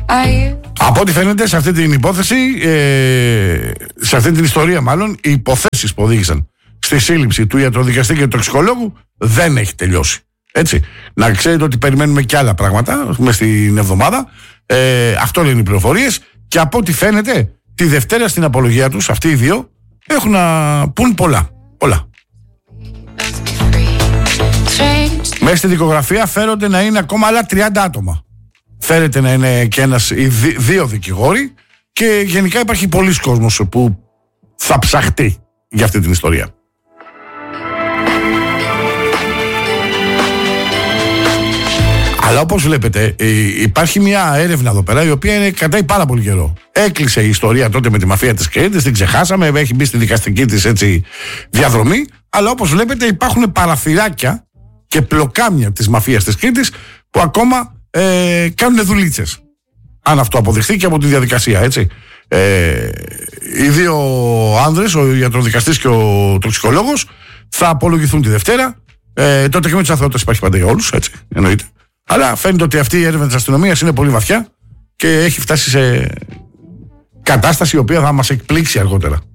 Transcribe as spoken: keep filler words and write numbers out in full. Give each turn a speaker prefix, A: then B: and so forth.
A: Από ό,τι φαίνεται σε αυτή την υπόθεση, ε, σε αυτή την ιστορία μάλλον, οι υποθέσεις που οδήγησαν στη σύλληψη του ιατροδικαστή και του τοξικολόγου δεν έχει τελειώσει. Έτσι. Να ξέρετε ότι περιμένουμε και άλλα πράγματα μες στην εβδομάδα. Ε, αυτό λένε οι πληροφορίες. Και από ό,τι φαίνεται, τη Δευτέρα στην απολογία τους, αυτοί οι δύο έχουν να πούν πολλά. Πολλά. Μέσα στη δικογραφία φέρονται να είναι ακόμα άλλα τριάντα άτομα. Φέρεται να είναι και ένας ή δύο δικηγόροι και γενικά υπάρχει πολλής κόσμος που θα ψαχτεί για αυτή την ιστορία. Αλλά όπως βλέπετε υπάρχει μια έρευνα εδώ πέρα η οποία είναι, κρατάει πάρα πολύ καιρό. Έκλεισε η ιστορία τότε με τη μαφία της Κρήτης, την ξεχάσαμε, έχει μπει στη δικαστική της έτσι διαδρομή, αλλά όπως βλέπετε υπάρχουν παραθυράκια και πλοκάμια της μαφίας της Κρήτης που ακόμα ε, κάνουν δουλίτσες. Αν αυτό αποδειχθεί και από τη διαδικασία, έτσι. Ε, οι δύο άνδρες, ο ιατροδικαστής και ο τοξικολόγος, θα απολογηθούν τη Δευτέρα. Ε, τότε και με τις αθωότητες υπάρχει πάντα για όλους, έτσι, εννοείται. Αλλά φαίνεται ότι αυτή η έρευνα της αστυνομίας είναι πολύ βαθιά και έχει φτάσει σε κατάσταση η οποία θα μας εκπλήξει αργότερα.